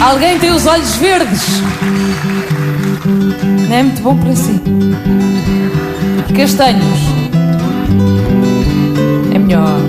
Alguém tem os olhos verdes. Não é muito bom para si. Castanhos. É melhor.